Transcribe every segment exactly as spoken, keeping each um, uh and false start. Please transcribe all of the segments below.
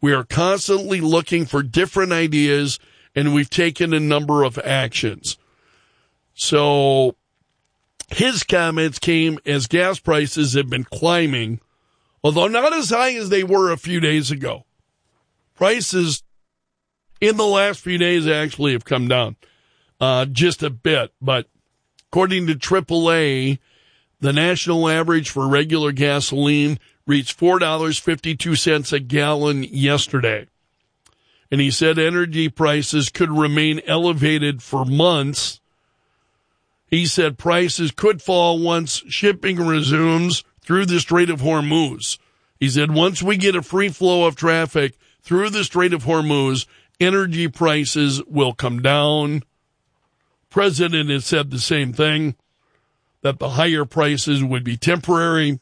We are constantly looking for different ideas, and we've taken a number of actions. So his comments came as gas prices have been climbing, although not as high as they were a few days ago. Prices in the last few days actually have come down uh, just a bit, but according to triple A, the national average for regular gasoline reached four dollars and fifty-two cents a gallon yesterday. And he said energy prices could remain elevated for months. He said prices could fall once shipping resumes through the Strait of Hormuz. He said once we get a free flow of traffic through the Strait of Hormuz, energy prices will come down. President has said the same thing, that the higher prices would be temporary.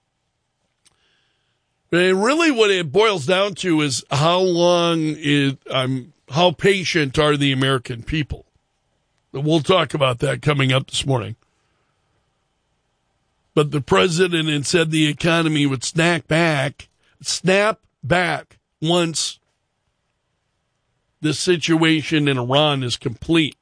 And really what it boils down to is how long is, um, how patient are the American people? We'll talk about that coming up this morning. But the president had said the economy would snap back, snap back once the situation in Iran is complete.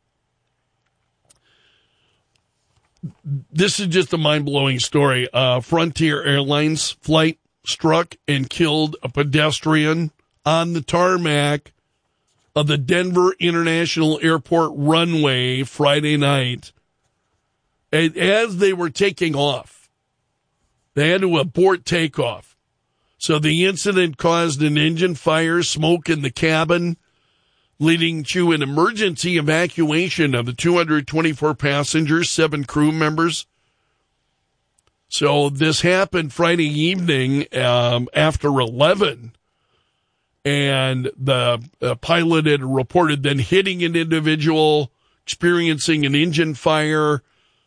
This is just a mind-blowing story. Uh, Frontier Airlines flight struck and killed a pedestrian on the tarmac of the Denver International Airport runway Friday night. And as they were taking off, they had to abort takeoff. So the incident caused an engine fire, smoke in the cabin, leading to an emergency evacuation of the two hundred twenty-four passengers, seven crew members. So this happened Friday evening um, after eleven, and the uh, pilot had reported then hitting an individual, experiencing an engine fire,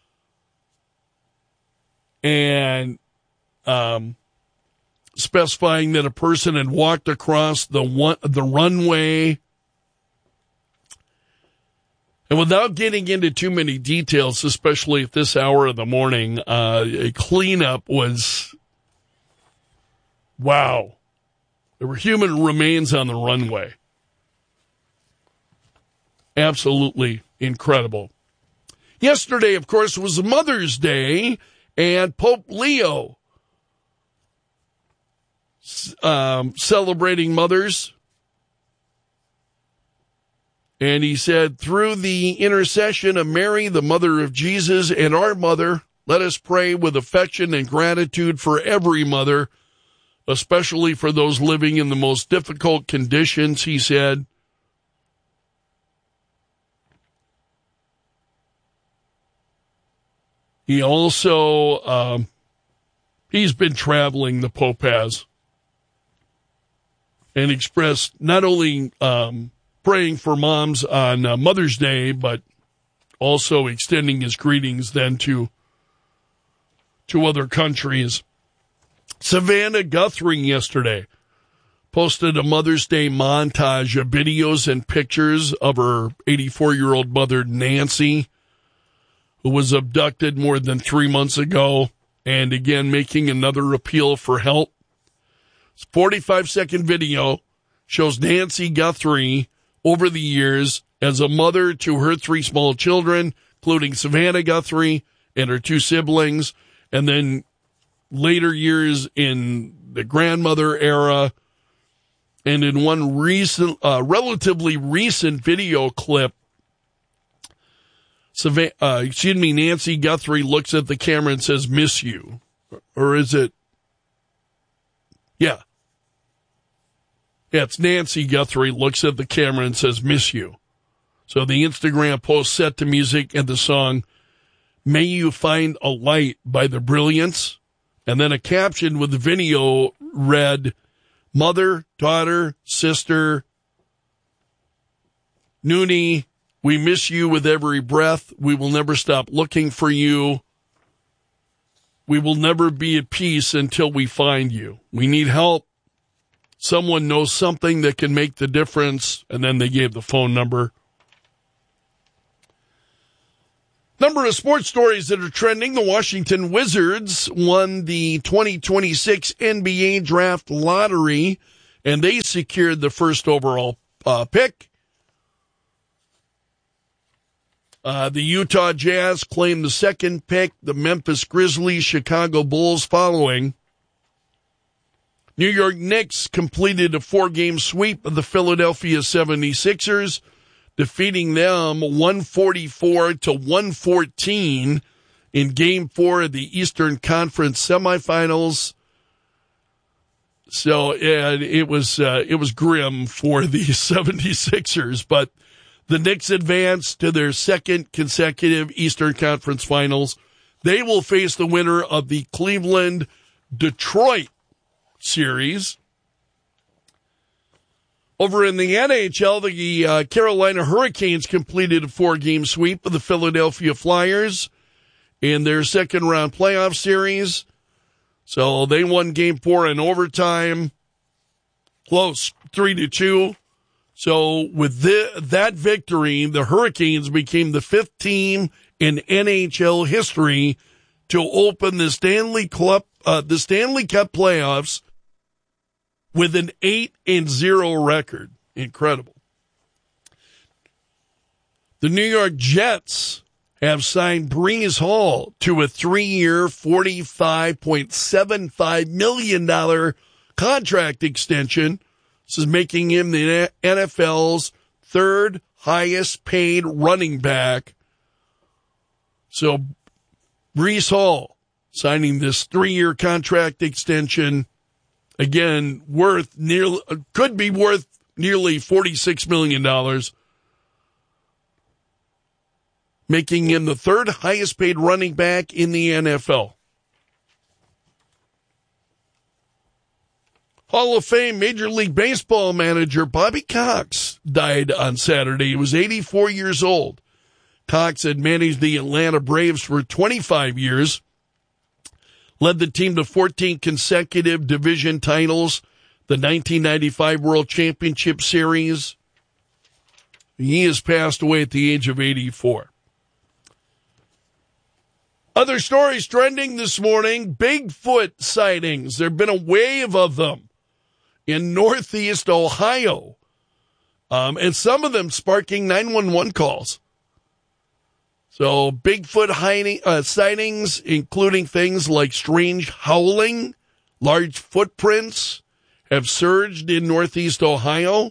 and um, specifying that a person had walked across the one, the runway. And without getting into too many details, especially at this hour of the morning, uh, a cleanup was, wow. There were human remains on the runway. Absolutely incredible. Yesterday, of course, was Mother's Day, and Pope Leo um, celebrating mothers. And he said, through the intercession of Mary, the mother of Jesus, and our mother, let us pray with affection and gratitude for every mother, especially for those living in the most difficult conditions, he said. He also, um, he's been traveling, the Pope has, and expressed not only um, praying for moms on uh, Mother's Day, but also extending his greetings then to to other countries. Savannah Guthrie yesterday posted a Mother's Day montage of videos and pictures of her eighty-four-year-old mother, Nancy, who was abducted more than three months ago, and again making another appeal for help. This forty-five second video shows Nancy Guthrie over the years as a mother to her three small children, including Savannah Guthrie and her two siblings, and then later years in the grandmother era. And in one recent, uh, relatively recent video clip, Savannah, uh, excuse me, Nancy Guthrie looks at the camera and says, "Miss you." Or is it? Yeah. Yeah, it's Nancy Guthrie looks at the camera and says, "Miss you." So the Instagram post set to music and the song, "May You Find a Light" by The Brilliance. And then a caption with the video read, "Mother, daughter, sister, Noonie, we miss you with every breath. We will never stop looking for you. We will never be at peace until we find you. We need help. Someone knows something that can make the difference." And then they gave the phone number. Number of sports stories that are trending. The Washington Wizards won the twenty twenty-six N B A Draft Lottery and they secured the first overall uh, pick. Uh, the Utah Jazz claimed the second pick, the Memphis Grizzlies, Chicago Bulls following. New York Knicks completed a four-game sweep of the Philadelphia seventy-sixers, defeating them one forty-four to one fourteen in Game four of the Eastern Conference semifinals. So yeah, it was uh, it was grim for the seventy-sixers, but the Knicks advanced to their second consecutive Eastern Conference Finals. They will face the winner of the Cleveland-Detroit series. Over in the N H L, the uh, Carolina Hurricanes completed a four-game sweep of the Philadelphia Flyers in their second-round playoff series. So they won Game four in overtime, close, three to two. So with the, that victory, the Hurricanes became the fifth team in N H L history to open the Stanley Cup, uh, the Stanley Cup playoffs with an eight and zero record. Incredible. The New York Jets have signed Breece Hall to a three-year, forty-five point seven five million dollars contract extension. This is making him the N F L's third highest paid running back. So Breece Hall signing this three-year contract extension, again, worth nearly, could be worth nearly forty-six million dollars, making him the third highest paid running back in the N F L. Hall of Fame Major League Baseball manager Bobby Cox died on Saturday. He was eighty-four years old. Cox had managed the Atlanta Braves for twenty-five years, led the team to fourteen consecutive division titles, the nineteen ninety-five World Championship Series. He has passed away at the age of eighty-four. Other stories trending this morning, Bigfoot sightings. There have been a wave of them in Northeast Ohio, um, and some of them sparking nine one one calls. So Bigfoot hiding, uh, sightings, including things like strange howling, large footprints, have surged in Northeast Ohio.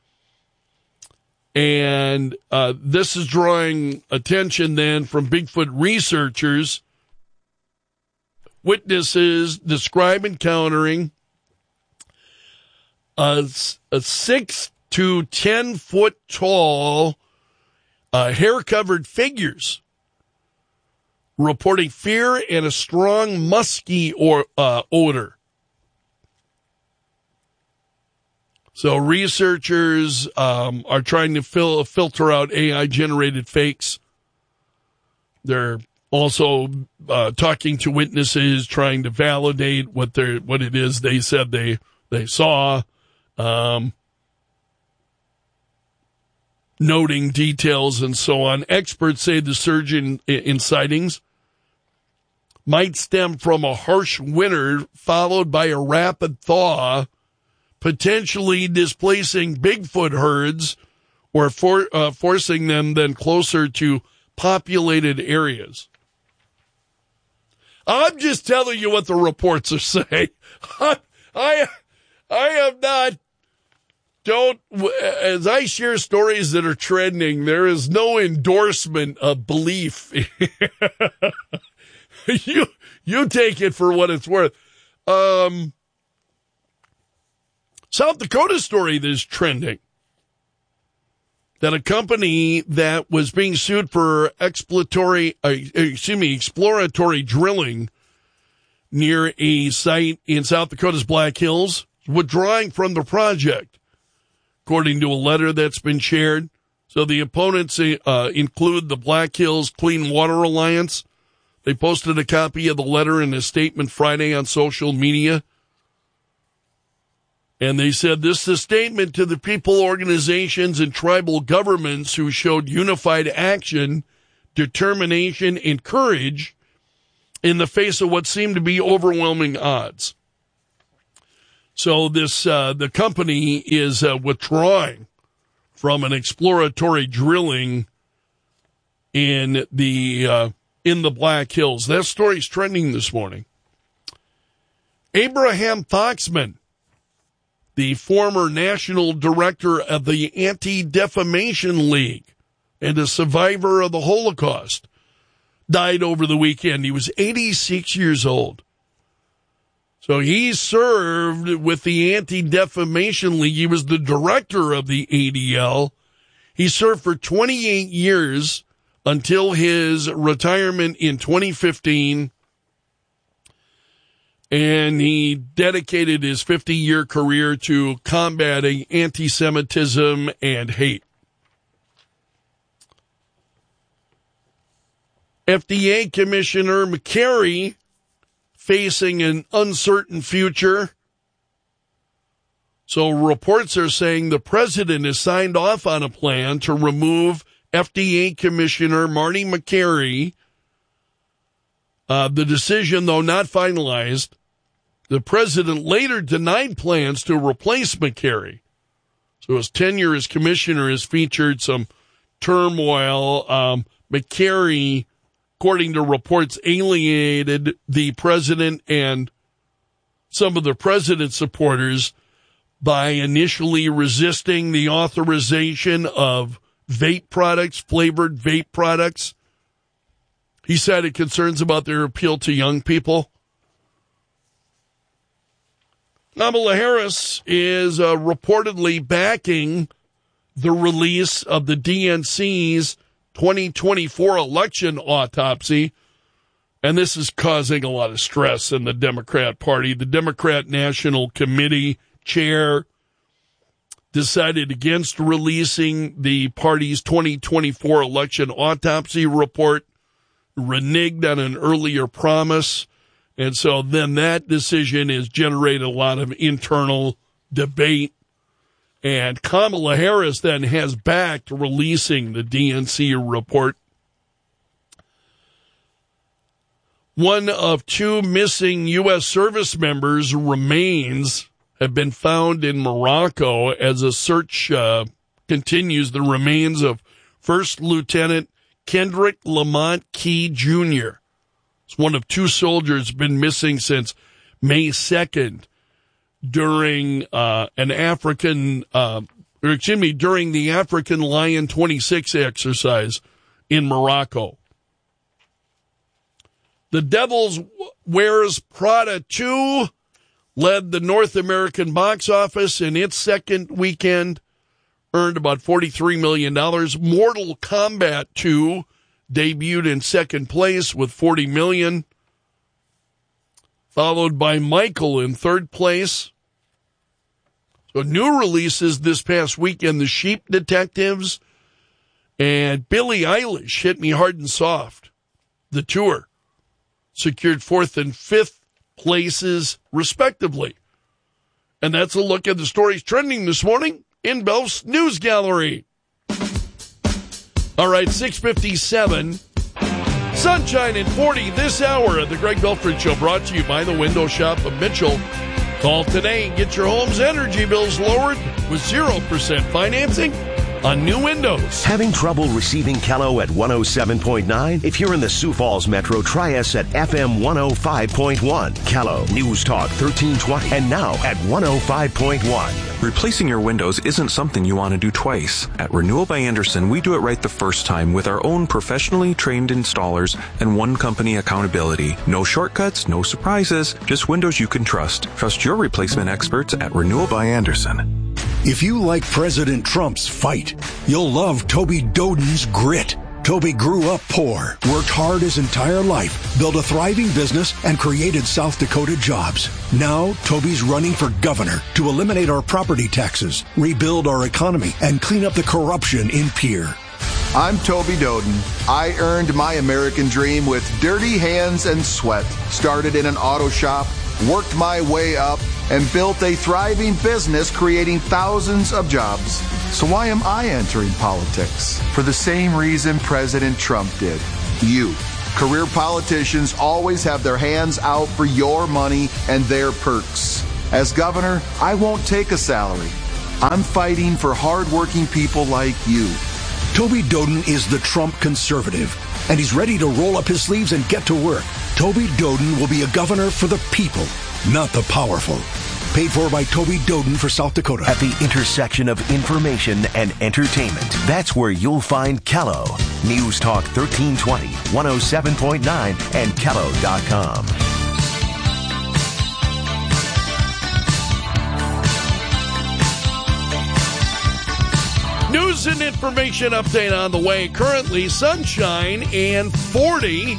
And uh, this is drawing attention then from Bigfoot researchers. Witnesses describe encountering a, a six to ten foot tall, uh, hair-covered figures, reporting fear and a strong musky or uh, odor. So researchers um, are trying to fil- filter out A I-generated fakes. They're also uh, talking to witnesses, trying to validate what they're what it is they said they they saw, um, noting details and so on. Experts say the surge in, in sightings might stem from a harsh winter followed by a rapid thaw, potentially displacing Bigfoot herds or for, uh, forcing them then closer to populated areas. I'm just telling you what the reports are saying. I, I, I am not, don't, as I share stories that are trending, there is no endorsement of belief. you, you take it for what it's worth. Um, South Dakota story that is trending, that a company that was being sued for exploratory, uh, excuse me, exploratory drilling near a site in South Dakota's Black Hills is withdrawing from the project, according to a letter that's been shared. So the opponents uh, include the Black Hills Clean Water Alliance. They posted a copy of the letter in a statement Friday on social media. And they said, this is a statement to the people, organizations, and tribal governments who showed unified action, determination, and courage in the face of what seemed to be overwhelming odds. So this uh, the company is uh, withdrawing from an exploratory drilling in the uh, in the Black Hills. That story's trending this morning. Abraham Foxman, the former national director of the Anti-Defamation League and a survivor of the Holocaust, died over the weekend. He was eighty-six years old. So he served with the Anti-Defamation League. He was the director of the A D L. He served for twenty-eight years until his retirement in twenty fifteen. And he dedicated his fifty-year career to combating anti-Semitism and hate. F D A Commissioner McCary facing an uncertain future. So reports are saying the president has signed off on a plan to remove F D A Commissioner Marty McCary. Uh, the decision, though not finalized, the president later denied plans to replace McCary. So his tenure as commissioner has featured some turmoil. Um, McCary, according to reports, alienated the president and some of the president's supporters by initially resisting the authorization of vape products, flavored vape products. He cited concerns about their appeal to young people. Kamala Harris is uh, reportedly backing the release of the D N C's twenty twenty-four election autopsy, and this is causing a lot of stress in the Democrat Party. The Democrat National Committee chair decided against releasing the party's twenty twenty-four election autopsy report, reneged on an earlier promise. And so then that decision has generated a lot of internal debate. And Kamala Harris then has backed releasing the D N C report. One of two missing U S service members' remains have been found in Morocco as a search uh, continues. The remains of First Lieutenant Kendrick Lamont Key Junior It's one of two soldiers been missing since May second during uh, an African, uh, or excuse me, during the African Lion twenty-six exercise in Morocco. The Devils Wears Prada two led the North American box office in its second weekend, earned about forty-three million dollars. Mortal Kombat two debuted in second place with forty million dollars, followed by Michael in third place. So new releases this past weekend, The Sheep Detectives and Billie Eilish, Hit Me Hard and Soft. The tour secured fourth and fifth places, respectively. And that's a look at the stories trending this morning in Belf's News Gallery. All right, six fifty-seven. Sunshine and forty this hour of the Greg Belford Show, brought to you by the Window Shop of Mitchell. Call today and get your home's energy bills lowered with zero percent financing on new windows. Having trouble receiving Kello at one oh seven point nine? If you're in the Sioux Falls Metro, try us at F M one oh five point one. Kello, News Talk thirteen twenty, and now at one oh five point one. Replacing your windows isn't something you want to do twice. At Renewal by Andersen, we do it right the first time with our own professionally trained installers and one company accountability. No shortcuts, no surprises, just windows you can trust. Trust your replacement experts at Renewal by Andersen. If you like President Trump's fight, you'll love Toby Doden's grit. Toby grew up poor, worked hard his entire life, built a thriving business, and created South Dakota jobs. Now, Toby's running for governor to eliminate our property taxes, rebuild our economy, and clean up the corruption in Pierre. I'm Toby Doden. I earned my American dream with dirty hands and sweat. Started in an auto shop, worked my way up, and built a thriving business creating thousands of jobs. So why am I entering politics? For the same reason President Trump did. You. Career politicians always have their hands out for your money and their perks. As governor, I won't take a salary. I'm fighting for hardworking people like you. Toby Doden is the Trump conservative, and he's ready to roll up his sleeves and get to work. Toby Doden will be a governor for the people, not the powerful. Paid for by Toby Doden for South Dakota. At the intersection of information and entertainment, that's where you'll find Callow. News Talk thirteen twenty, one oh seven point nine, and callow dot com. News and information update on the way. Currently, sunshine and forty.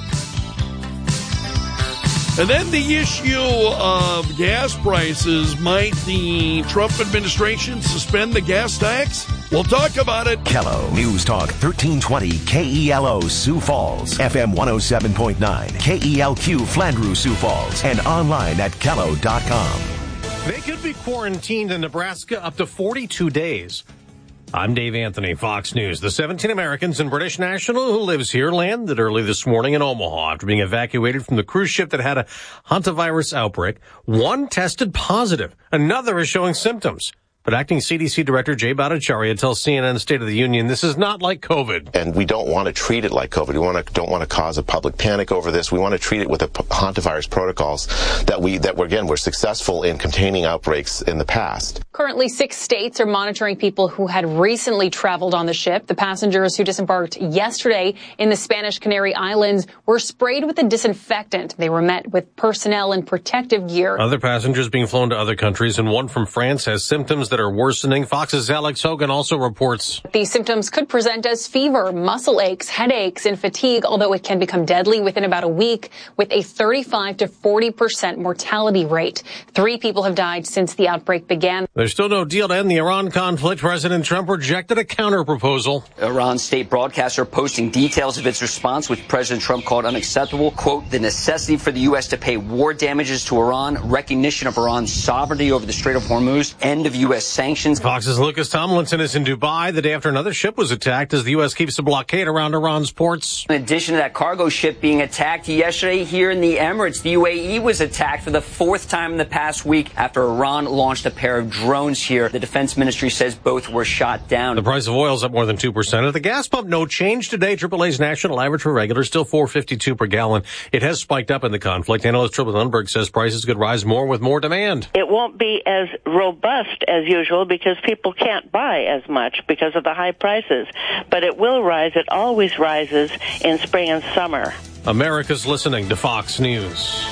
And then the issue of gas prices. Might the Trump administration suspend the gas tax? We'll talk about it. Callow. News Talk thirteen twenty K E L O Sioux Falls, F M one oh seven point nine, K E L Q Flandreau Sioux Falls, and online at callow dot com. They could be quarantined in Nebraska up to forty-two days. I'm Dave Anthony, Fox News. The seventeen Americans and British national who lives here landed early this morning in Omaha after being evacuated from the cruise ship that had a hantavirus outbreak. One tested positive. Another is showing symptoms. But acting C D C Director Jay Bhattacharya tells C N N State of the Union this is not like COVID. And we don't want to treat it like COVID. We want to, don't want to cause a public panic over this. We want to treat it with the hantavirus protocols that we, that we're, again, we're successful in containing outbreaks in the past. Currently, six states are monitoring people who had recently traveled on the ship. The passengers who disembarked yesterday in the Spanish Canary Islands were sprayed with a disinfectant. They were met with personnel and protective gear. Other passengers being flown to other countries, and one from France has symptoms that are worsening. Fox's Alex Hogan also reports these symptoms could present as fever, muscle aches, headaches, and fatigue, although it can become deadly within about a week with a thirty-five to forty percent mortality rate. Three people have died since the outbreak began. There's still no deal to end the Iran conflict. President Trump rejected a counter-proposal. Iran's state broadcaster posting details of its response, which President Trump called unacceptable. Quote, the necessity for the U S to pay war damages to Iran, recognition of Iran's sovereignty over the Strait of Hormuz, end of U S sanctions. Fox's Lucas Tomlinson is in Dubai the day after another ship was attacked as the U S keeps a blockade around Iran's ports. In addition to that cargo ship being attacked yesterday here in the Emirates, the U A E was attacked for the fourth time in the past week after Iran launched a pair of drones here. The defense ministry says both were shot down. The price of oil is up more than two percent. At the gas pump, no change today. triple A's national average for regular still four fifty-two per gallon. It has spiked up in the conflict. Analyst Triple Lundberg says prices could rise more with more demand. It won't be as robust as usual because people can't buy as much because of the high prices. But it will rise. It always rises in spring and summer. America's listening to Fox News.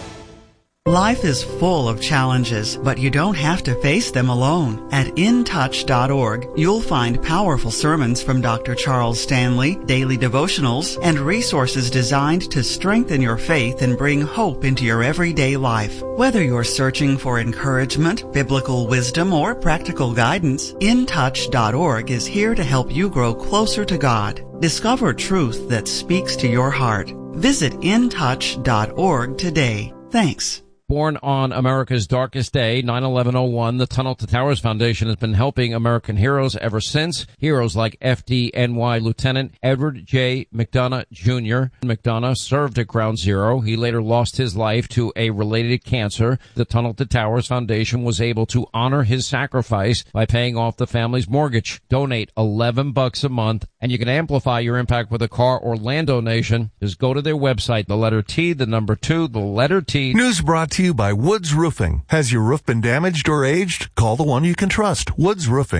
Life is full of challenges, but you don't have to face them alone. At in touch dot org, you'll find powerful sermons from Doctor Charles Stanley, daily devotionals, and resources designed to strengthen your faith and bring hope into your everyday life. Whether you're searching for encouragement, biblical wisdom, or practical guidance, in touch dot org is here to help you grow closer to God. Discover truth that speaks to your heart. Visit in touch dot org today. Thanks. Born on America's darkest day, nine eleven oh one, the Tunnel to Towers Foundation has been helping American heroes ever since. Heroes like F D N Y Lieutenant Edward J. McDonough Junior McDonough served at Ground Zero. He later lost his life to a related cancer. The Tunnel to Towers Foundation was able to honor his sacrifice by paying off the family's mortgage. Donate eleven bucks a month, and you can amplify your impact with a car or land donation. Just go to their website, the letter T, the number two, the letter T. News brought to you by Woods Roofing. Has your roof been damaged or aged? Call the one you can trust, Woods Roofing.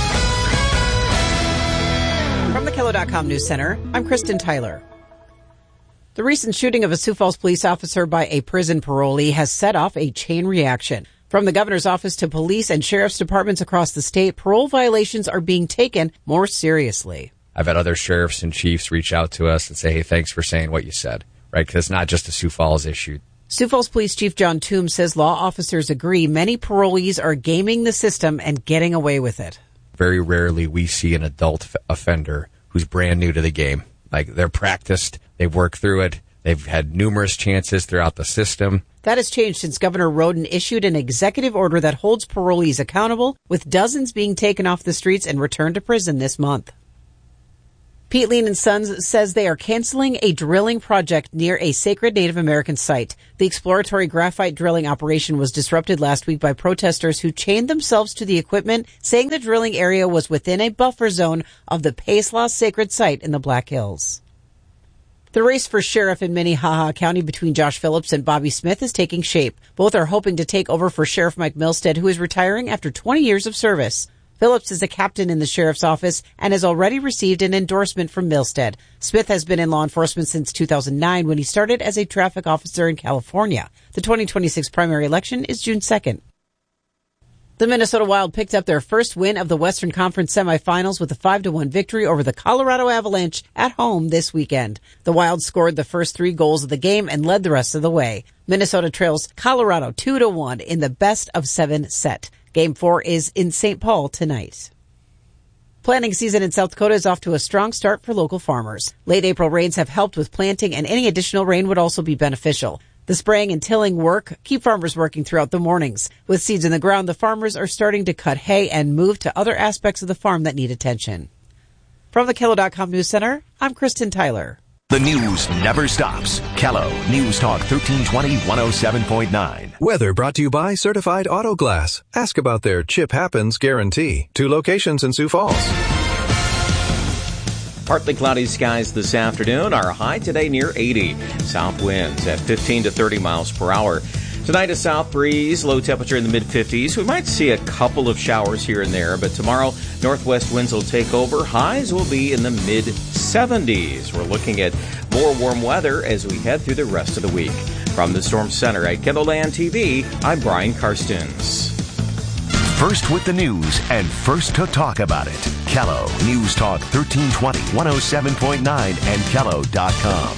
From the Callow dot com News Center, I'm Kristen Tyler. The recent shooting of a Sioux Falls police officer by a prison parolee has set off a chain reaction. From the governor's office to police and sheriff's departments across the state, parole violations are being taken more seriously. I've had other sheriffs and chiefs reach out to us and say, hey, thanks for saying what you said, right? Because it's not just a Sioux Falls issue. Sioux Falls Police Chief John Toombs says law officers agree many parolees are gaming the system and getting away with it. Very rarely we see an adult f- offender who's brand new to the game. Like, they're practiced, they've worked through it, they've had numerous chances throughout the system. That has changed since Governor Roden issued an executive order that holds parolees accountable, with dozens being taken off the streets and returned to prison this month. Pete Lean and Sons says they are canceling a drilling project near a sacred Native American site. The exploratory graphite drilling operation was disrupted last week by protesters who chained themselves to the equipment, saying the drilling area was within a buffer zone of the Pace-Law sacred site in the Black Hills. The race for sheriff in Minnehaha County between Josh Phillips and Bobby Smith is taking shape. Both are hoping to take over for Sheriff Mike Milstead, who is retiring after twenty years of service. Phillips is a captain in the sheriff's office and has already received an endorsement from Milstead. Smith has been in law enforcement since two thousand nine when he started as a traffic officer in California. The twenty twenty-six primary election is June second. The Minnesota Wild picked up their first win of the Western Conference semifinals with a five to one victory over the Colorado Avalanche at home this weekend. The Wild scored the first three goals of the game and led the rest of the way. Minnesota trails Colorado two to one in the best of seven set. Game four is in Saint Paul tonight. Planting season in South Dakota is off to a strong start for local farmers. Late April rains have helped with planting, and any additional rain would also be beneficial. The spraying and tilling work keep farmers working throughout the mornings. With seeds in the ground, the farmers are starting to cut hay and move to other aspects of the farm that need attention. From the Kello dot com News Center, I'm Kristen Tyler. The news never stops. Kello News Talk thirteen twenty, one oh seven point nine. Weather brought to you by Certified Auto Glass. Ask about their Chip Happens guarantee. Two locations in Sioux Falls. Partly cloudy skies this afternoon. Our high today near eighty. South winds at fifteen to thirty miles per hour. Tonight a south breeze, low temperature in the mid-fifties. We might see a couple of showers here and there, but tomorrow northwest winds will take over. Highs will be in the mid-seventies. We're looking at more warm weather as we head through the rest of the week. From the Storm Center at KENDALAND T V, I'm Brian Karstens. First with the news and first to talk about it. Kello News Talk thirteen twenty, one oh seven point nine and Kello dot com.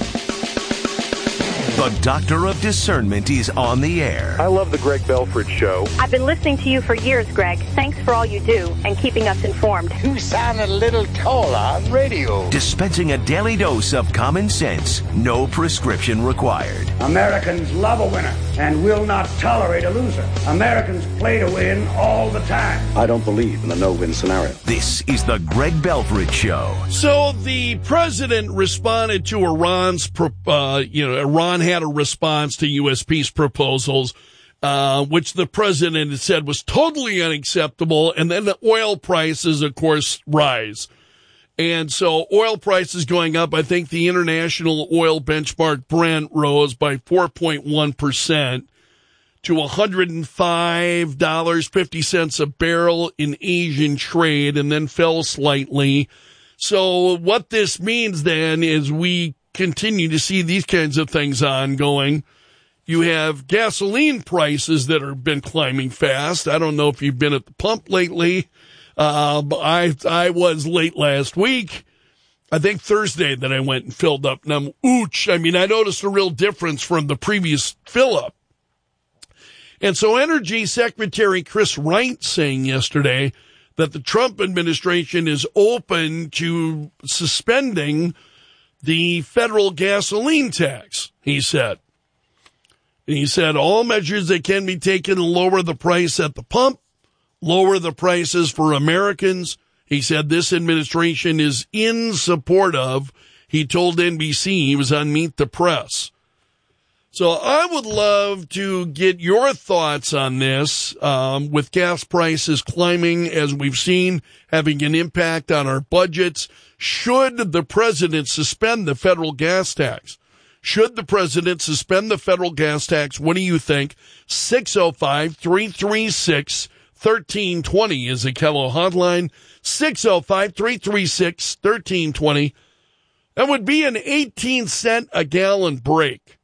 The Doctor of Discernment is on the air. I love the Greg Belford Show. I've been listening to you for years, Greg. Thanks for all you do and keeping us informed. You sound a little taller on radio. Dispensing a daily dose of common sense, no prescription required. Americans love a winner and will not tolerate a loser. Americans play to win all the time. I don't believe in the no-win scenario. This is the Greg Belford Show. So the president responded to Iran's, uh, you know, Iran had a response to U S peace proposals, uh, which the president had said was totally unacceptable. And then the oil prices, of course, rise. And so oil prices going up. I think the international oil benchmark Brent rose by four point one percent to one hundred five dollars and fifty cents a barrel in Asian trade, and then fell slightly. So what this means then is we continue to see these kinds of things ongoing. You have gasoline prices that have been climbing fast. I don't know if you've been at the pump lately. Uh, but I, I was late last week. I think Thursday that I went and filled up. And I'm, ooch. I mean, I noticed a real difference from the previous fill up. And so Energy Secretary Chris Wright saying yesterday that the Trump administration is open to suspending the federal gasoline tax, he said. And he said all measures that can be taken to lower the price at the pump, lower the prices for Americans. He said this administration is in support of. He told N B C, he was on Meet the Press. So I would love to get your thoughts on this, um, with gas prices climbing, as we've seen, having an impact on our budgets. Should the president suspend the federal gas tax? Should the president suspend the federal gas tax? What do you think? six oh five, three three six, one three two zero is the Kello hotline. six oh five, three three six, one three two zero. That would be an eighteen cent a gallon break.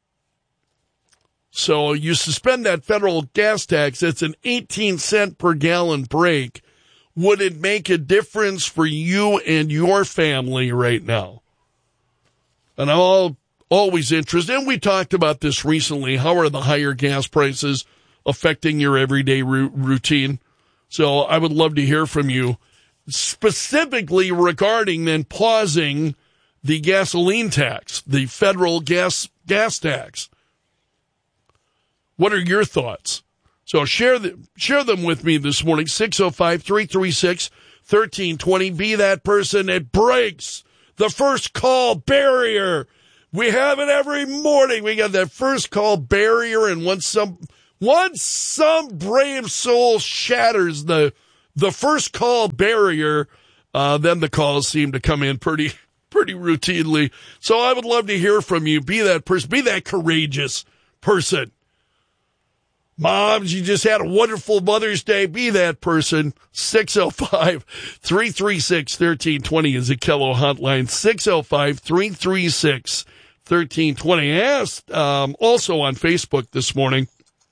So you suspend that federal gas tax, that's an eighteen cent per gallon break. Would it make a difference for you and your family right now? And I'm all, always interested, and we talked about this recently. How are the higher gas prices affecting your everyday ru- routine? So I would love to hear from you, specifically regarding then pausing the gasoline tax, the federal gas gas tax. What are your thoughts? So share them, share them with me this morning, six oh five, three three six, one three two zero. Be that person that breaks the first call barrier. We have it every morning. We got that first call barrier, and once some once some brave soul shatters the the first call barrier, uh, then the calls seem to come in pretty pretty routinely. So I would love to hear from you. Be that person. Be that courageous person. Moms, you just had a wonderful Mother's Day. Be that person. six oh five, three three six, one three two zero is the Kello hotline. six oh five, three three six, one three two zero. I asked um, also on Facebook this morning,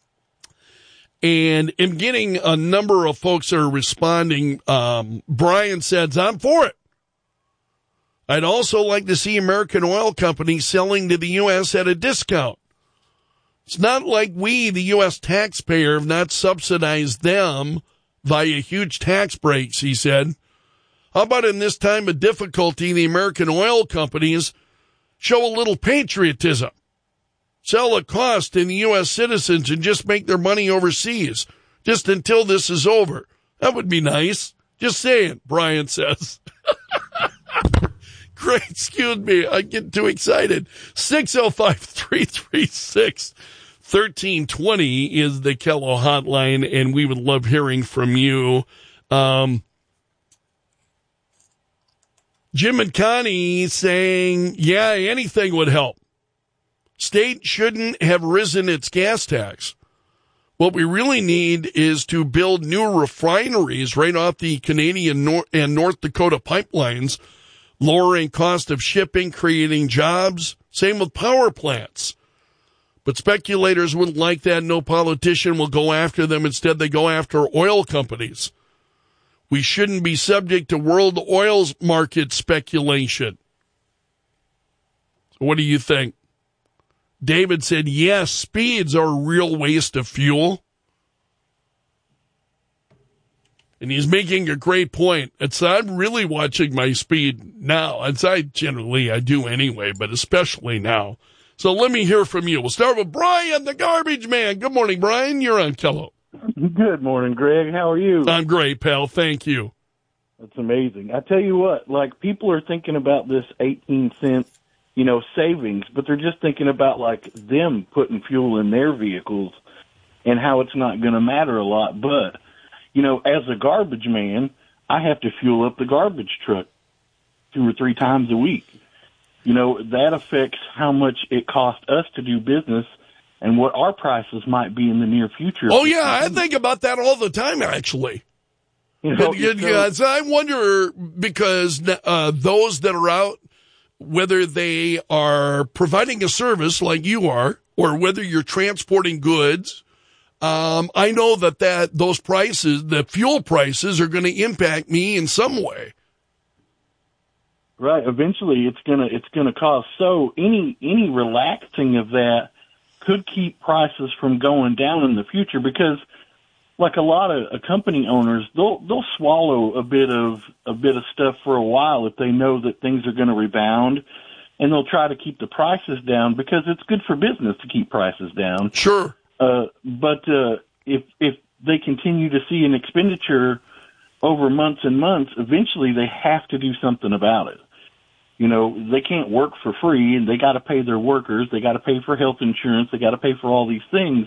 and am getting a number of folks that are responding. Um, Brian says, I'm for it. I'd also like to see American oil companies selling to the U S at a discount. It's not like we, the U S taxpayer, have not subsidized them via huge tax breaks, he said. How about in this time of difficulty, the American oil companies show a little patriotism, sell at cost in the U S citizens, and just make their money overseas, just until this is over. That would be nice. Just saying, Brian says. Great, excuse me, I get too excited. six oh five, three three six, one three two zero is the Kello hotline, and we would love hearing from you. Um, Jim and Connie saying, yeah, anything would help. State shouldn't have risen its gas tax. What we really need is to build new refineries right off the Canadian Nor- and North Dakota pipelines, lowering cost of shipping, creating jobs. Same with power plants. But speculators wouldn't like that. No politician will go after them. Instead, they go after oil companies. We shouldn't be subject to world oil market speculation. What do you think? David said, yes, speeds are a real waste of fuel. And he's making a great point. It's, I'm really watching my speed now. It's, I generally, I do anyway, but especially now. So let me hear from you. We'll start with Brian, the garbage man. Good morning, Brian. You're on Kello. Good morning, Greg. How are you? I'm great, pal. Thank you. That's amazing. I tell you what, like, people are thinking about this eighteen cent, you know, savings, but they're just thinking about, like, them putting fuel in their vehicles and how it's not going to matter a lot. But, you know, as a garbage man, I have to fuel up the garbage truck two or three times a week. You know, that affects how much it costs us to do business and what our prices might be in the near future. Oh, yeah, I think about that all the time, actually. You know, yeah, so I wonder, because uh, those that are out, whether they are providing a service like you are, or whether you're transporting goods, um, I know that, that those prices, the fuel prices, are going to impact me in some way. Right. Eventually, it's gonna it's gonna cost. So any any relaxing of that could keep prices from going down in the future, because, like a lot of uh, company owners, they'll they'll swallow a bit of a bit of stuff for a while if they know that things are going to rebound, and they'll try to keep the prices down because it's good for business to keep prices down. Sure. Uh, but uh, if if they continue to see an expenditure over months and months, eventually they have to do something about it. You know, they can't work for free, and they got to pay their workers. They got to pay for health insurance. They got to pay for all these things.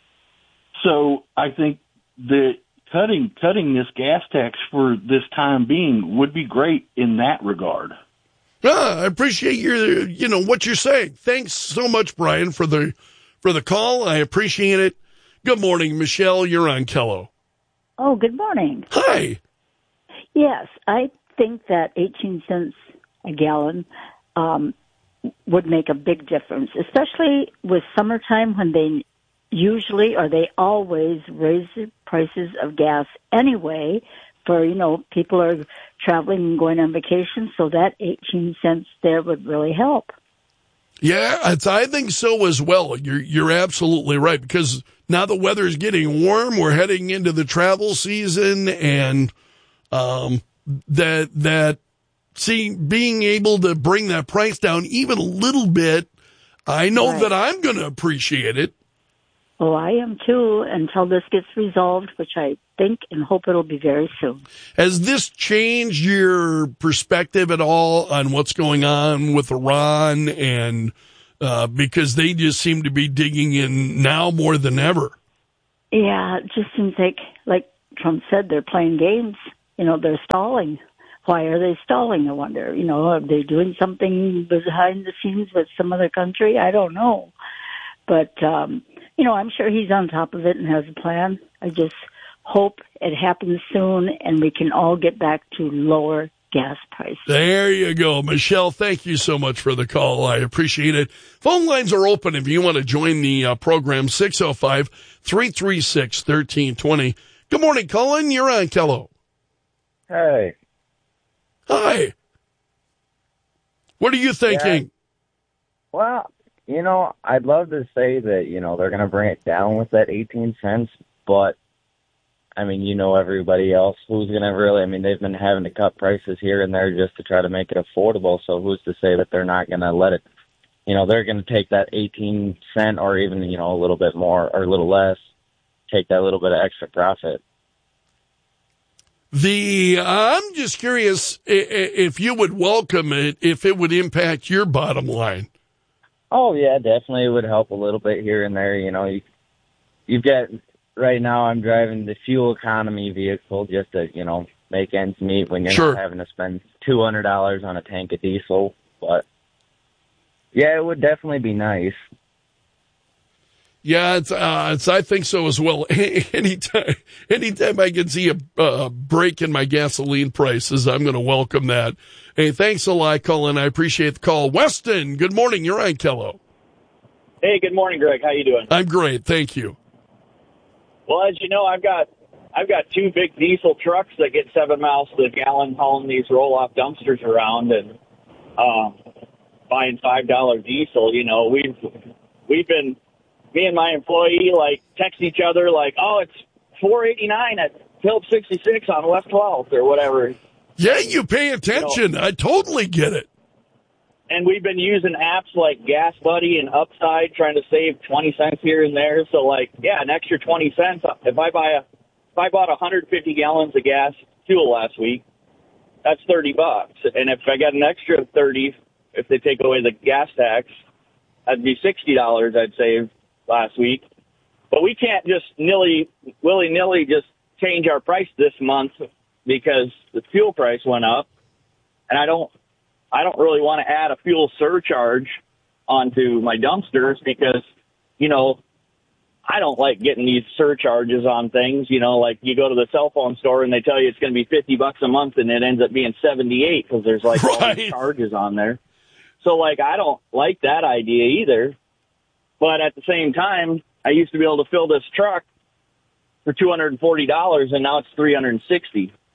So I think that cutting cutting this gas tax for this time being would be great in that regard. Ah, I appreciate your, you know, what you're saying. Thanks so much, Brian, for the for the call. I appreciate it. Good morning, Michelle. You're on Kello. Oh, good morning. Hi. Yes, I think that eighteen cents a gallon um, would make a big difference, especially with summertime when they usually or they always raise the prices of gas anyway for, you know, people are traveling and going on vacation, so that eighteen cents there would really help. Yeah, it's, I think so as well. You're you're absolutely right, because now the weather is getting warm. We're heading into the travel season, and um, that that see being able to bring that price down even a little bit, I know right. that I'm going to appreciate it. Oh, I am too, until this gets resolved, which I think and hope it'll be very soon. Has this changed your perspective at all on what's going on with Iran? And uh, because they just seem to be digging in now more than ever. Yeah, it just seems like, like Trump said, they're playing games. You know, they're stalling. Why are they stalling, I wonder? You know, are they doing something behind the scenes with some other country? I don't know. But, um, you know, I'm sure he's on top of it and has a plan. I just hope it happens soon and we can all get back to lower gas prices. There you go. Michelle, thank you so much for the call. I appreciate it. Phone lines are open if you want to join the uh, program, six oh five, three three six, one three two zero. Good morning, Colin. You're on Kello. Hey. Hi. What are you thinking? Yeah. Well, you know, I'd love to say that, you know, they're going to bring it down with that eighteen cents, but, I mean, you know everybody else who's going to really, I mean, they've been having to cut prices here and there just to try to make it affordable, so who's to say that they're not going to let it, you know, they're going to take that eighteen cent or even, you know, a little bit more or a little less, take that little bit of extra profit. The uh, I'm just curious if you would welcome it, if it would impact your bottom line. Oh, yeah, definitely. It would help a little bit here and there. You know, you, you've got, right now I'm driving the fuel economy vehicle just to, you know, make ends meet when you're sure. not having to spend two hundred dollars on a tank of diesel. But, yeah, it would definitely be nice. Yeah, it's, uh, it's, I think so as well. anytime, anytime I can see a uh, break in my gasoline prices, I'm going to welcome that. Hey, thanks a lot, Colin. I appreciate the call. Weston, good morning. You're on Kello. Hey, good morning, Greg. How you doing? I'm great. Thank you. Well, as you know, I've got I've got two big diesel trucks that get seven miles to the gallon hauling these roll-off dumpsters around and um, buying five dollar diesel. You know, we've we've been me and my employee like text each other like, oh, it's four eighty-nine at Phillips sixty-six on West twelfth or whatever. Yeah, you pay attention. You know, I totally get it. And we've been using apps like Gas Buddy and Upside trying to save twenty cents here and there. So, like, yeah, an extra twenty cents. If I buy a, if I bought one hundred fifty gallons of gas fuel last week, that's thirty bucks. And if I got an extra thirty, if they take away the gas tax, that'd be sixty dollars I'd save last week. But we can't just nilly, willy-nilly just change our price this month because the fuel price went up. And I don't, I don't really want to add a fuel surcharge onto my dumpsters because, you know, I don't like getting these surcharges on things. You know, like you go to the cell phone store and they tell you it's going to be fifty bucks a month and it ends up being seventy-eight because there's like right. all these charges on there. So like, I don't like that idea either. But at the same time, I used to be able to fill this truck for two hundred forty dollars and now it's three hundred sixty dollars.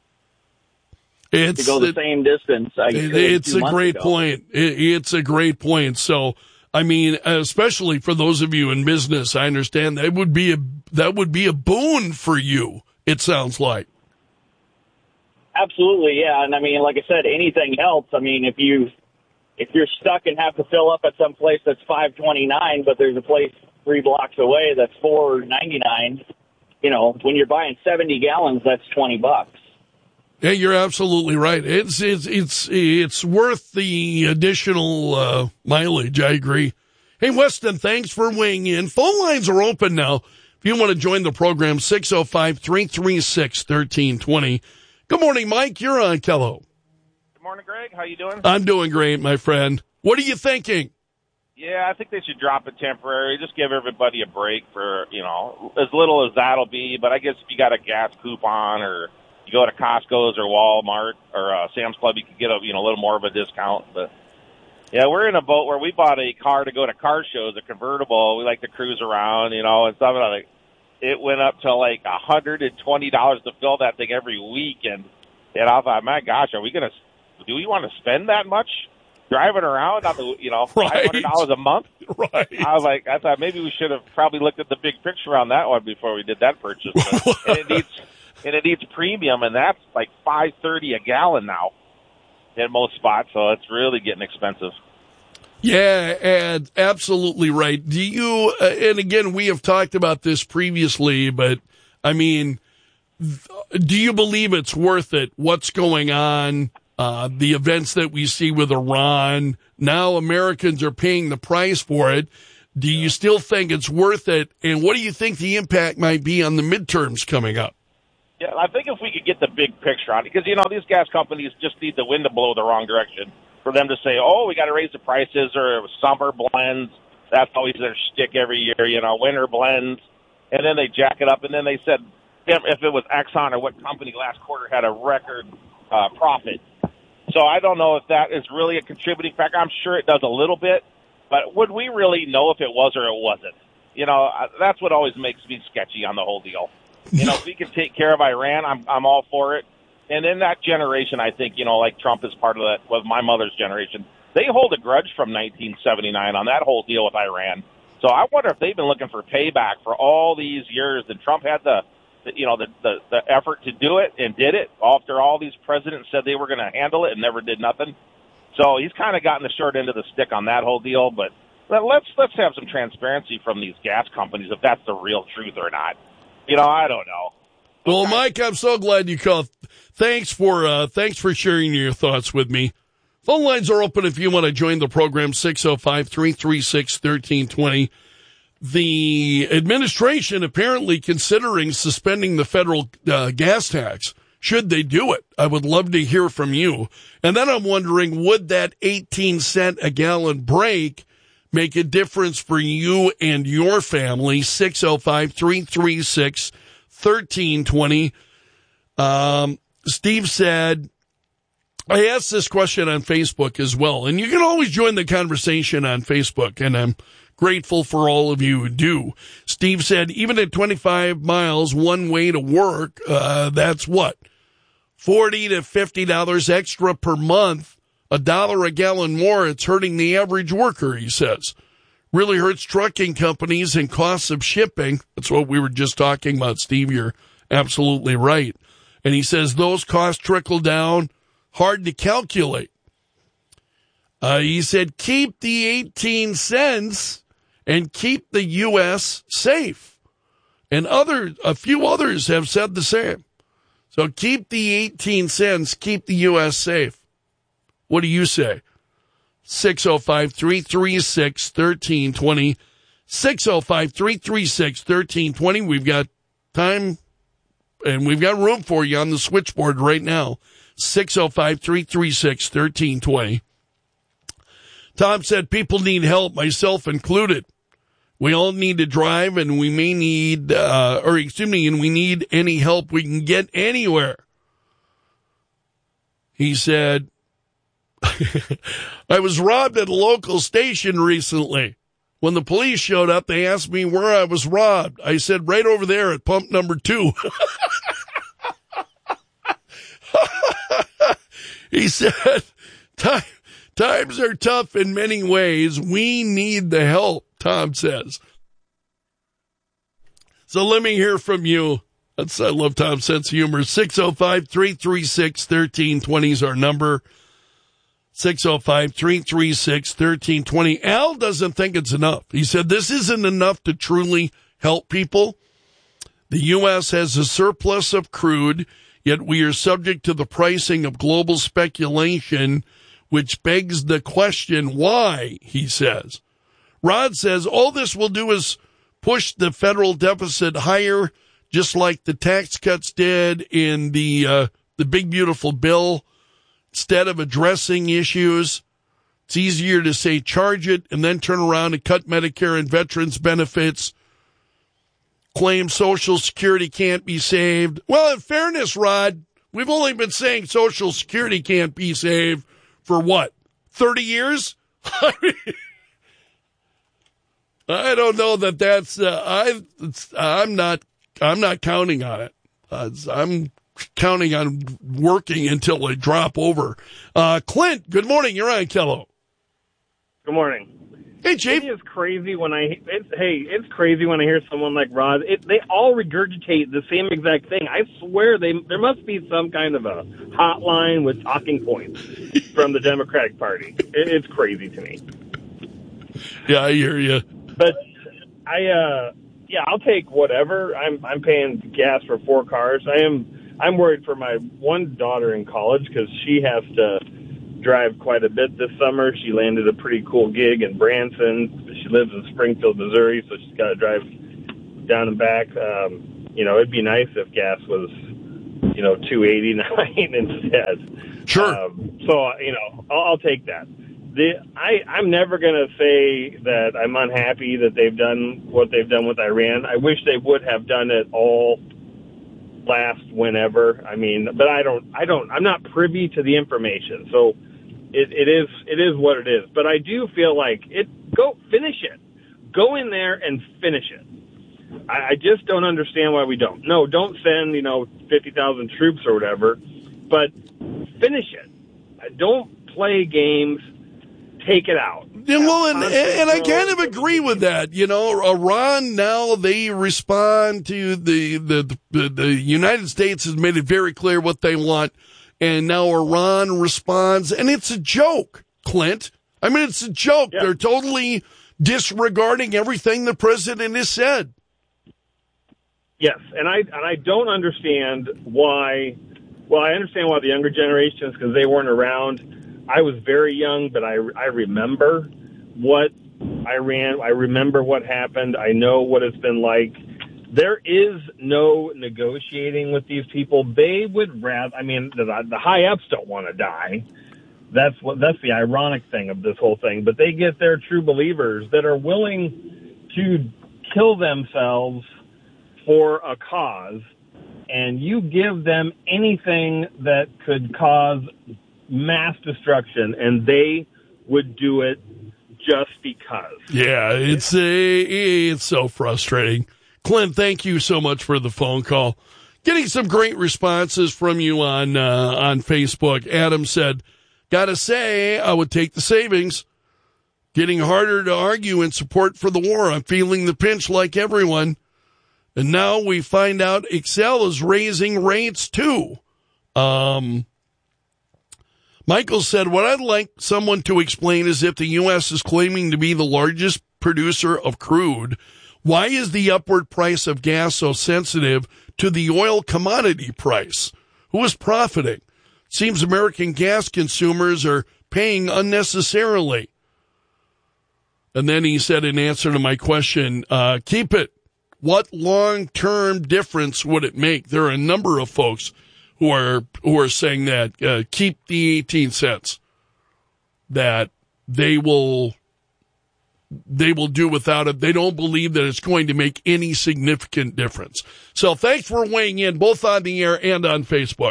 It's, to go the it, same distance. I it, it's a great ago. point. It, it's a great point. So, I mean, especially for those of you in business, I understand that would be a that would be a boon for you. It sounds like. Absolutely, yeah. And I mean, like I said, anything helps. I mean, if you if you're stuck and have to fill up at some place that's five twenty-nine, but there's a place three blocks away that's four ninety-nine. You know, when you're buying seventy gallons, that's twenty bucks. Yeah, you're absolutely right. It's it's it's it's worth the additional uh, mileage. I agree. Hey, Weston, thanks for weighing in. Phone lines are open now. If you want to join the program, six oh five, three three six, one three two zero. Good morning, Mike. You're on Kello. Good morning, Greg. How you doing? I'm doing great, my friend. What are you thinking? Yeah, I think they should drop it temporary. Just give everybody a break for, you know, as little as that'll be. But I guess if you got a gas coupon or you go to Costco's or Walmart or uh, Sam's Club, you can get a you know a little more of a discount. But yeah, we're in a boat where we bought a car to go to car shows, a convertible. We like to cruise around, you know, and stuff like. It went up to like a hundred and twenty dollars to fill that thing every week, and and I thought, my gosh, are we gonna? Do we want to spend that much driving around? Not the you know right. five hundred dollars a month. Right. I was like, I thought maybe we should have probably looked at the big picture on that one before we did that purchase. But, and it needs. And it needs premium, and that's like five thirty a gallon now in most spots, so it's really getting expensive. Yeah, and absolutely right. Do you, uh, and again, we have talked about this previously, but I mean, do you believe it's worth it? What's going on? Uh, the events that we see with Iran. Now Americans are paying the price for it. Do you still think it's worth it? And what do you think the impact might be on the midterms coming up? Yeah, I think if we could get the big picture on it, because, you know, these gas companies just need the wind to blow the wrong direction for them to say, oh, we got to raise the prices, or summer blends. That's always their shtick every year, you know, winter blends. And then they jack it up. And then they said, if it was Exxon or what company last quarter had a record uh, profit. So I don't know if that is really a contributing factor. I'm sure it does a little bit, but would we really know if it was or it wasn't? You know, that's what always makes me sketchy on the whole deal. You know, if we can take care of Iran, I'm I'm all for it. And in that generation, I think, you know, like Trump is part of that, with my mother's generation, they hold a grudge from nineteen seventy-nine on that whole deal with Iran. So I wonder if they've been looking for payback for all these years, and Trump had the, the you know, the, the, the effort to do it and did it after all these presidents said they were going to handle it and never did nothing. So he's kind of gotten the short end of the stick on that whole deal. But let's let's have some transparency from these gas companies if that's the real truth or not. You know, I don't know. Well, Mike, I'm so glad you called. Thanks for uh, thanks for sharing your thoughts with me. Phone lines are open if you want to join the program, six oh five, three three six, one three two zero. The administration apparently considering suspending the federal uh, gas tax. Should they do it? I would love to hear from you. And then I'm wondering, would that eighteen cent a gallon break make a difference for you and your family? six oh five, three three six, one three two zero. Um, Steve said, I asked this question on Facebook as well, and you can always join the conversation on Facebook, and I'm grateful for all of you who do. Steve said, even at twenty-five miles one way to work, uh, that's what? forty to fifty dollars extra per month, a dollar a gallon more. It's hurting the average worker, he says. Really hurts trucking companies and costs of shipping. That's what we were just talking about, Steve. You're absolutely right. And he says those costs trickle down, hard to calculate. Uh, he said, keep the eighteen cents and keep the U S safe. And other, a few others have said the same. So keep the eighteen cents, keep the U S safe. What do you say? six oh five, three three six, one three two zero. six oh five, three three six, one three two zero. We've got time and we've got room for you on the switchboard right now. six oh five, three three six, one three two zero. Tom said people need help, myself included. We all need to drive, and we may need, uh, or excuse me, and we need any help we can get anywhere. He said, I was robbed at a local station recently. When the police showed up, they asked me where I was robbed. I said, right over there at pump number two. He said, Time, times are tough in many ways. We need the help, Tom says. So let me hear from you. That's, I love Tom's sense of humor. six oh five, three three six, one three two zero is our number. six oh five, three three six, one three two zero. Al doesn't think it's enough. He said this isn't enough to truly help people. The U S has a surplus of crude, yet we are subject to the pricing of global speculation, which begs the question, why, he says. Rod says, all this will do is push the federal deficit higher, just like the tax cuts did in the uh, the big, beautiful bill. Instead of addressing issues, it's easier to say charge it and then turn around and cut Medicare and veterans benefits, claim Social Security can't be saved. Well, in fairness, Rod, we've only been saying Social Security can't be saved for what, thirty years? I mean, I don't know that that's, uh, I, I'm not, I'm not counting on it. Uh, I'm counting on working until I drop over. Uh, Clint, good morning. You're on Kello. Good morning. Hey, Chief. It is crazy when I, it's, hey, it's crazy when I hear someone like Rod. It, they all regurgitate the same exact thing. I swear they, there must be some kind of a hotline with talking points from the Democratic Party. It, it's crazy to me. Yeah, I hear you. But I, uh, yeah, I'll take whatever. I'm I'm paying gas for four cars. I am I'm worried for my one daughter in college because she has to drive quite a bit this summer. She landed a pretty cool gig in Branson. She lives in Springfield, Missouri, so she's got to drive down and back. Um, you know, it'd be nice if gas was, you know, two eighty-nine instead. Sure. Um, so, you know, I'll, I'll take that. The, I, I'm never going to say that I'm unhappy that they've done what they've done with Iran. I wish they would have done it all last whenever. I mean, but I don't, I don't, I'm not privy to the information. So it, it is, it is what it is. But I do feel like it, go finish it. Go in there and finish it. I, I just don't understand why we don't. No, don't send, you know, fifty thousand troops or whatever, but finish it. Don't play games. Take it out. Yeah, well, and, and I kind of agree with that. You know, Iran now, they respond to the, the, the, the United States has made it very clear what they want. And now Iran responds, and it's a joke, Clint. I mean, it's a joke. Yeah. They're totally disregarding everything the president has said. Yes, and I and I don't understand why. Well, I understand why the younger generations, because they weren't around. I was very young, but I, I remember what Iran. I remember what happened. I know what it's been like. There is no negotiating with these people. They would rather. I mean, the, the high ups don't want to die. That's what. That's the ironic thing of this whole thing. But they get their true believers that are willing to kill themselves for a cause, and you give them anything that could cause mass destruction, and they would do it just because. Yeah, it's a, it's so frustrating. Clint, thank you so much for the phone call. Getting some great responses from you on uh, on Facebook. Adam said, "Gotta say, I would take the savings. Getting harder to argue in support for the war. I'm feeling the pinch like everyone. And now we find out Excel is raising rates too." Um, Michael said, "What I'd like someone to explain is if the U S is claiming to be the largest producer of crude, why is the upward price of gas so sensitive to the oil commodity price? Who is profiting? Seems American gas consumers are paying unnecessarily." And then he said, in answer to my question, uh, keep it. What long-term difference would it make? There are a number of folks who are who are saying that uh, keep the eighteen cents. That they will they will do without it. They don't believe that it's going to make any significant difference. So thanks for weighing in, both on the air and on Facebook.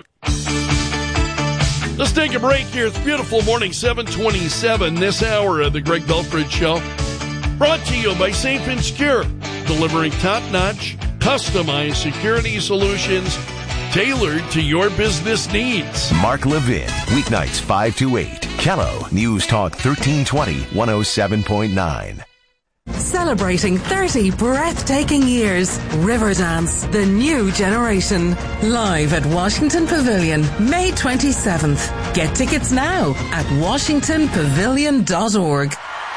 Let's take a break here. It's beautiful morning, seven twenty-seven. This hour of the Greg Belfridge Show, brought to you by Safe and Secure, delivering top-notch, customized security solutions tailored to your business needs. Mark Levin, weeknights five to eight. Kello, News Talk thirteen twenty, one oh seven point nine. Celebrating thirty breathtaking years. Riverdance, the new generation. Live at Washington Pavilion, May twenty-seventh. Get tickets now at washington pavilion dot org.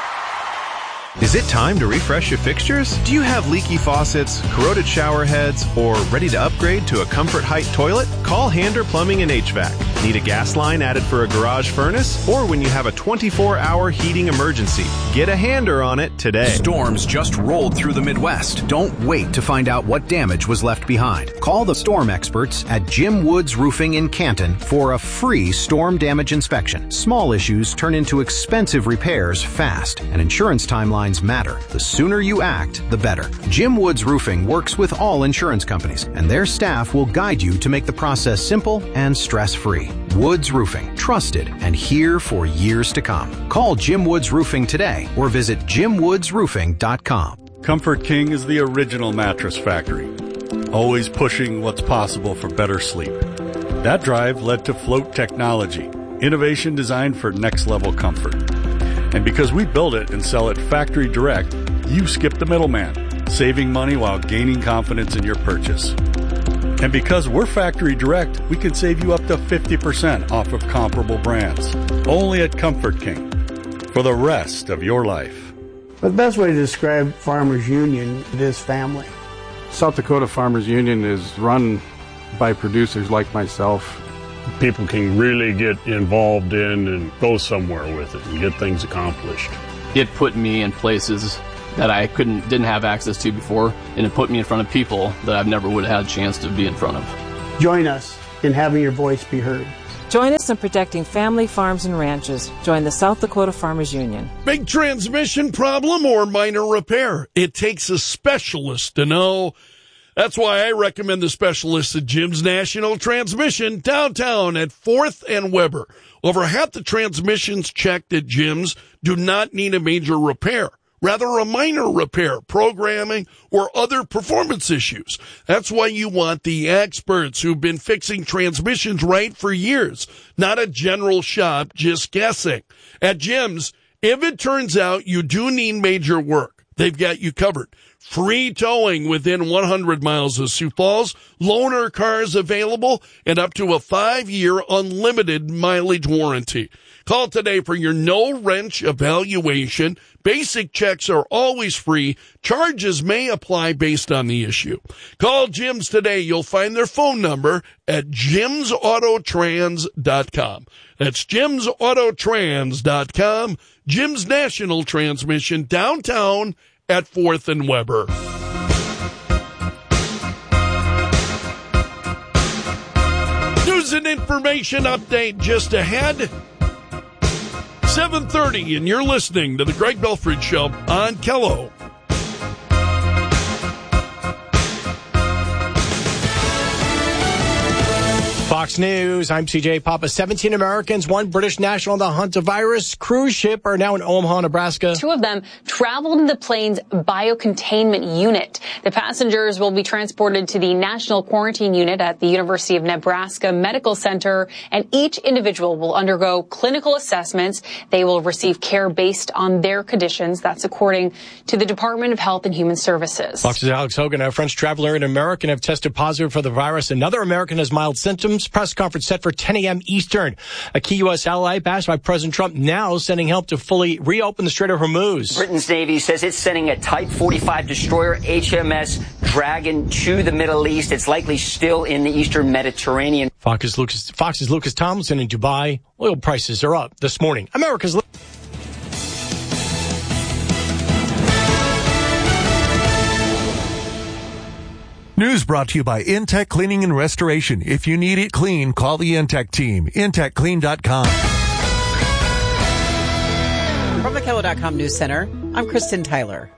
Is it time to refresh your fixtures? Do you have leaky faucets, corroded shower heads, or ready to upgrade to a Comfort Height toilet? Call Hander Plumbing and H V A C. Need a gas line added for a garage furnace? Or when you have a twenty-four hour heating emergency? Get a Hander on it today. Storms just rolled through the Midwest. Don't wait to find out what damage was left behind. Call the storm experts at Jim Woods Roofing in Canton for a free storm damage inspection. Small issues turn into expensive repairs fast, and insurance timelines matter. The sooner you act, the better. Jim Woods Roofing works with all insurance companies, and their staff will guide you to make the process simple and stress-free. Woods Roofing, trusted and here for years to come. Call Jim Woods Roofing today or visit jim woods roofing dot com. Comfort King is the original mattress factory, always pushing what's possible for better sleep. That drive led to Float Technology, innovation designed for next-level comfort. And because we build it and sell it factory direct, you skip the middleman, saving money while gaining confidence in your purchase. And because we're factory direct, we can save you up to fifty percent off of comparable brands. Only at Comfort King. For the rest of your life. But the best way to describe Farmers Union is family. South Dakota Farmers Union is run by producers like myself. People can really get involved in and go somewhere with it and get things accomplished. It put me in places that I couldn't, didn't have access to before, and it put me in front of people that I've never would have had a chance to be in front of. Join us in having your voice be heard. Join us in protecting family farms and ranches. Join the South Dakota Farmers Union. Big transmission problem or minor repair? It takes a specialist to know. That's why I recommend the specialists at Jim's National Transmission downtown at fourth and Weber. Over half the transmissions checked at Jim's do not need a major repair. Rather, a minor repair, programming, or other performance issues. That's why you want the experts who've been fixing transmissions right for years, not a general shop just guessing. At Jim's, if it turns out you do need major work, they've got you covered. Free towing within one hundred miles of Sioux Falls, loaner cars available, and up to a five-year unlimited mileage warranty. Call today for your no-wrench evaluation. Basic checks are always free. Charges may apply based on the issue. Call Jim's today. You'll find their phone number at jims auto trans dot com. That's jims auto trans dot com. Jim's National Transmission downtown at fourth and Weber. News and information update just ahead. seven thirty, and you're listening to the Greg Belford Show on Kello. Fox News, I'm C J Papa. seventeen Americans, one British national on the Huntavirus cruise ship are now in Omaha, Nebraska. Two of them traveled in the plane's biocontainment unit. The passengers will be transported to the National Quarantine Unit at the University of Nebraska Medical Center, and each individual will undergo clinical assessments. They will receive care based on their conditions. That's according to the Department of Health and Human Services. Fox's Alex Hogan, a French traveler and American, have tested positive for the virus. Another American has mild symptoms. Press conference set for ten a.m. Eastern. A key U S ally backed by President Trump now sending help to fully reopen the Strait of Hormuz. Britain's Navy says it's sending a Type forty-five destroyer H M S Dragon to the Middle East. It's likely still in the Eastern Mediterranean. Fox's Lucas, Fox's Lucas Tomlinson in Dubai. Oil prices are up this morning. America's... News brought to you by Intech Cleaning and Restoration. If you need it clean, call the Intech team. intech clean dot com. From the Kello dot com News Center, I'm Kristen Tyler.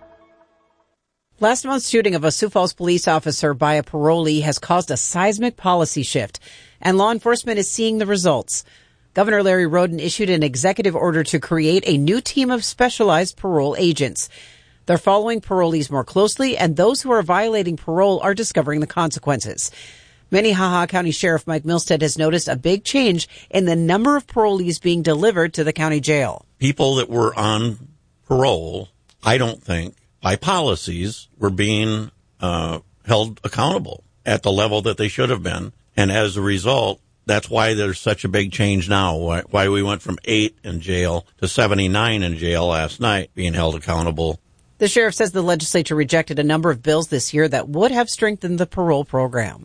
Last month's shooting of a Sioux Falls police officer by a parolee has caused a seismic policy shift, and law enforcement is seeing the results. Governor Larry Roden issued an executive order to create a new team of specialized parole agents. They're following parolees more closely, and those who are violating parole are discovering the consequences. Minnehaha County Sheriff Mike Milstead has noticed a big change in the number of parolees being delivered to the county jail. People that were on parole, I don't think, by policies, were being uh, held accountable at the level that they should have been. And as a result, that's why there's such a big change now, why, why we went from eight in jail to seventy-nine in jail last night being held accountable. The sheriff says the legislature rejected a number of bills this year that would have strengthened the parole program.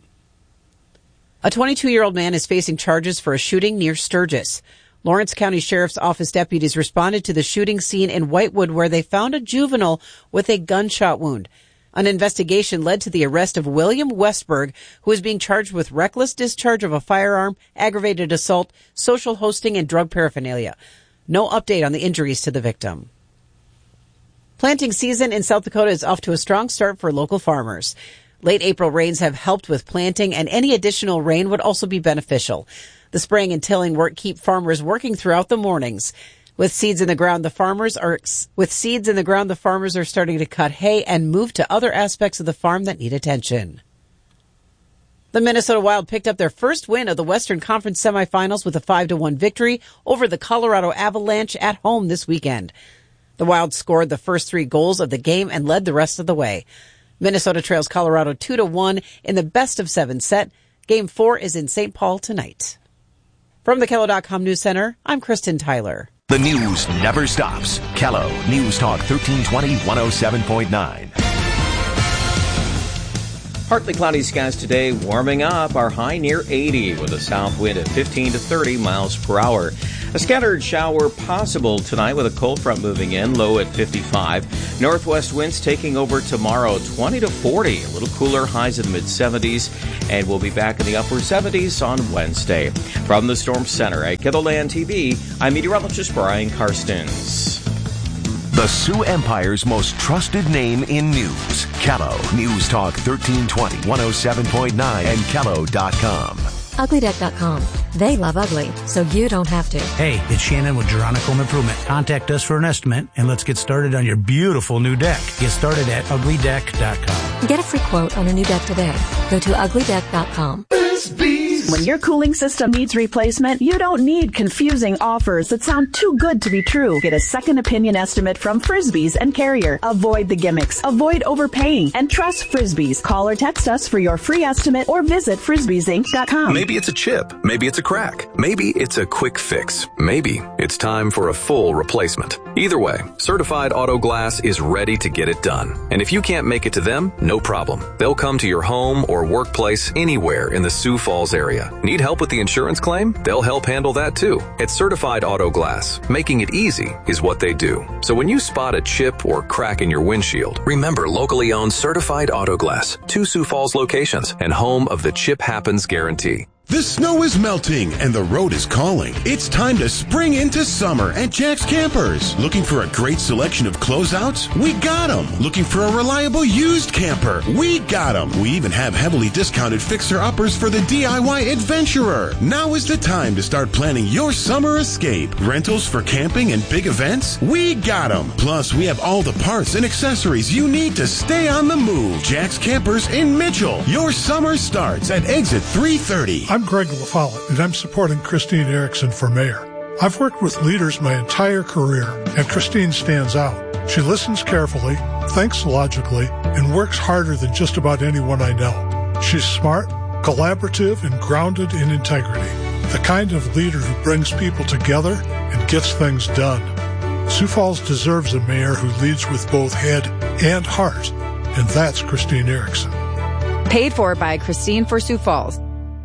A twenty-two-year-old man is facing charges for a shooting near Sturgis. Lawrence County Sheriff's Office deputies responded to the shooting scene in Whitewood where they found a juvenile with a gunshot wound. An investigation led to the arrest of William Westberg, who is being charged with reckless discharge of a firearm, aggravated assault, social hosting, and drug paraphernalia. No update on the injuries to the victim. Planting season in South Dakota is off to a strong start for local farmers. Late April rains have helped with planting, and any additional rain would also be beneficial. The spraying and tilling work keep farmers working throughout the mornings. With seeds in the ground, the farmers are with seeds in the ground, the farmers are starting to cut hay and move to other aspects of the farm that need attention. The Minnesota Wild picked up their first win of the Western Conference semifinals with a five to one victory over the Colorado Avalanche at home this weekend. The Wild scored the first three goals of the game and led the rest of the way. Minnesota trails Colorado two to one in the best of seven set. Game four is in Saint Paul tonight. From the Kello dot com News Center, I'm Kristen Tyler. The news never stops. Kello News Talk thirteen twenty, one oh seven point nine. Partly cloudy skies today, warming up. Our high near eighty with a south wind at fifteen to thirty miles per hour. A scattered shower possible tonight with a cold front moving in, low at fifty-five. Northwest winds taking over tomorrow, twenty to forty. A little cooler, highs in the mid-seventies. And we'll be back in the upper seventies on Wednesday. From the Storm Center at KELOLAND T V, I'm meteorologist Brian Karstens. The Sioux Empire's most trusted name in news. Kello News Talk thirteen twenty, one oh seven point nine and Kello dot com. ugly deck dot com. They love ugly, so you don't have to. Hey, it's Shannon with Geronica Home Improvement. Contact us for an estimate, and let's get started on your beautiful new deck. Get started at ugly deck dot com. Get a free quote on a new deck today. Go to ugly deck dot com. When your cooling system needs replacement, you don't need confusing offers that sound too good to be true. Get a second opinion estimate from Frisbees and Carrier. Avoid the gimmicks, avoid overpaying, and trust Frisbees. Call or text us for your free estimate or visit frisbees inc dot com. Maybe it's a chip. Maybe it's a crack. Maybe it's a quick fix. Maybe it's time for a full replacement. Either way, Certified Auto Glass is ready to get it done. And if you can't make it to them, no problem. They'll come to your home or workplace anywhere in the Sioux Falls area. Need help with the insurance claim? They'll help handle that too. At Certified Auto Glass, making it easy is what they do. So when you spot a chip or crack in your windshield, remember locally owned Certified Auto Glass, two Sioux Falls locations, and home of the Chip Happens guarantee. The snow is melting and the road is calling. It's time to spring into summer at Jack's Campers. Looking for a great selection of closeouts? We got them. Looking for a reliable used camper? We got them. We even have heavily discounted fixer-uppers for the D I Y adventurer. Now is the time to start planning your summer escape. Rentals for camping and big events? We got them. Plus, we have all the parts and accessories you need to stay on the move. Jack's Campers in Mitchell. Your summer starts at exit three thirty. I'm Greg LaFollette, and I'm supporting Christine Erickson for mayor. I've worked with leaders my entire career, and Christine stands out. She listens carefully, thinks logically, and works harder than just about anyone I know. She's smart, collaborative, and grounded in integrity. The kind of leader who brings people together and gets things done. Sioux Falls deserves a mayor who leads with both head and heart, and that's Christine Erickson. Paid for by Christine for Sioux Falls.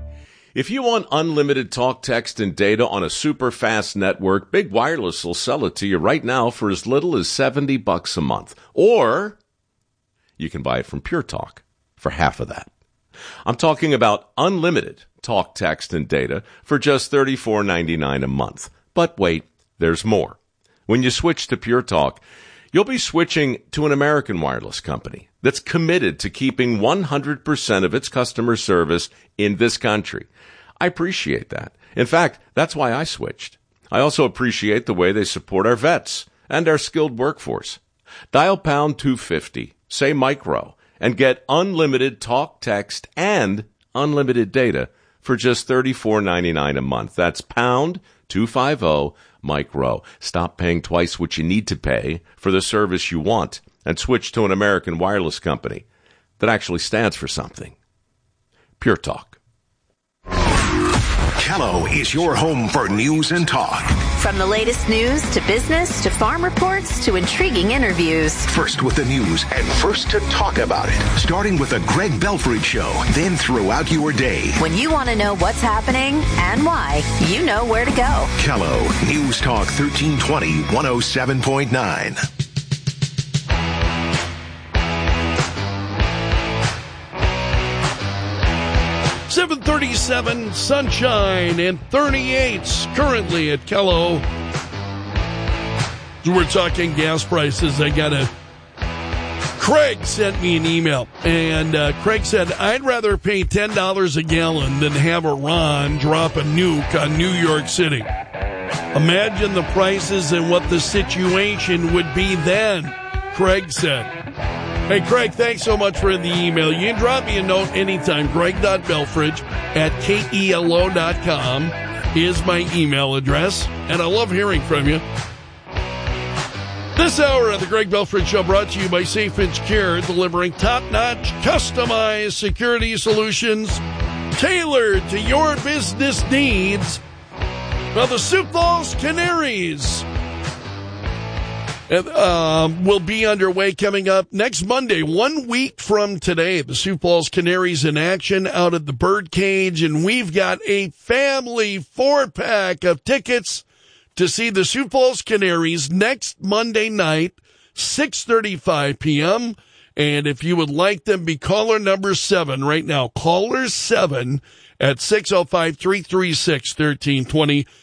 If you want unlimited talk, text, and data on a super fast network, Big Wireless will sell it to you right now for as little as seventy bucks a month. Or you can buy it from Pure Talk for half of that. I'm talking about unlimited talk, text, and data for just thirty-four ninety-nine a month. But wait, there's more. When you switch to Pure Talk, you'll be switching to an American wireless company that's committed to keeping one hundred percent of its customer service in this country. I appreciate that. In fact, that's why I switched. I also appreciate the way they support our vets and our skilled workforce. Dial pound two fifty, say micro, and get unlimited talk, text, and unlimited data for just thirty-four ninety-nine a month. That's pound two fifty, micro. Stop paying twice what you need to pay for the service you want and switch to an American wireless company that actually stands for something. Pure Talk. Kello is your home for news and talk. From the latest news to business to farm reports to intriguing interviews. First with the news and first to talk about it. Starting with the Greg Belfridge Show, then throughout your day. When you want to know what's happening and why, you know where to go. Kello News Talk thirteen twenty, one oh seven point nine. seven thirty-seven, sunshine, and thirty-eights currently at Kello. We're talking gas prices. I got a... Craig sent me an email, and uh, Craig said, I'd rather pay ten dollars a gallon than have Iran drop a nuke on New York City. Imagine the prices and what the situation would be then, Craig said. Hey, Craig, thanks so much for the email. You can drop me a note anytime. Greg dot Belfridge at K E L O dot com is my email address, and I love hearing from you. This hour of the Greg Belfridge Show brought to you by Safe and Secure, delivering top-notch, customized security solutions tailored to your business needs. Now, the Sioux Falls Canaries And, um, will be underway coming up next Monday, one week from today. The Sioux Falls Canaries in action out at the Birdcage, and we've got a family four-pack of tickets to see the Sioux Falls Canaries next Monday night, six thirty-five p.m., and if you would like them, be caller number seven right now. Caller seven at six oh five, three three six, one three two zero.